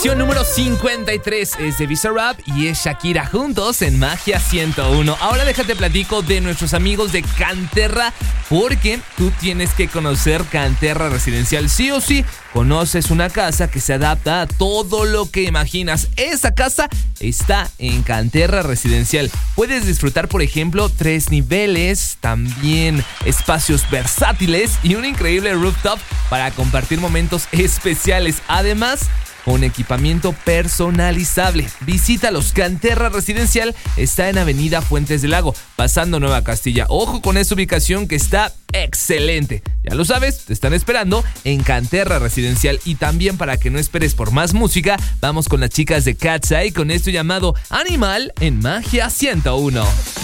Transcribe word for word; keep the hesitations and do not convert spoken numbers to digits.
Número cincuenta y tres es de Bizarrap y es Shakira juntos en Magia ciento uno. Ahora déjate platico de nuestros amigos de Canterra, porque tú tienes que conocer Canterra Residencial sí o sí. Conoces una casa que se adapta a todo lo que imaginas. Esa casa está en Canterra Residencial. Puedes disfrutar, por ejemplo, tres niveles, también espacios versátiles y un increíble rooftop para compartir momentos especiales. Además, con equipamiento personalizable. Visítalos. Canterra Residencial está en Avenida Fuentes del Lago, pasando Nueva Castilla. Ojo con esa ubicación que está excelente. Ya lo sabes, te están esperando en Canterra Residencial. Y también, para que no esperes por más música, vamos con las chicas de Cat's Eye con esto llamado Animal en Magia ciento uno.